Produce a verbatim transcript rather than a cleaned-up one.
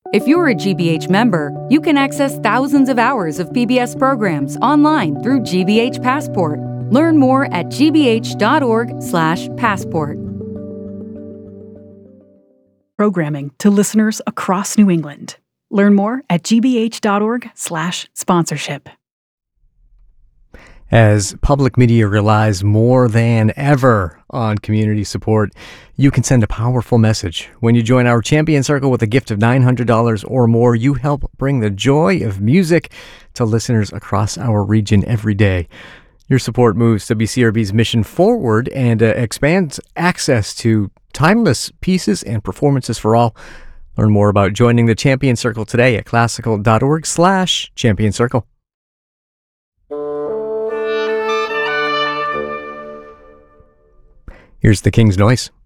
If you're a G B H member, you can access thousands of hours of P B S programs online through G B H Passport. Learn more at g b h dot org slash passport. Programming to listeners across New England. Learn more at g b h dot org slash sponsorship. As public media relies more than ever on community support, you can send a powerful message. When you join our Champion Circle with a gift of nine hundred dollars or more, you help bring the joy of music to listeners across our region every day. Your support moves W C R B's mission forward and uh, expands access to timeless pieces and performances for all. Learn more about joining the Champion Circle today at classical dot org slash champion circle. Here's the King's Noise.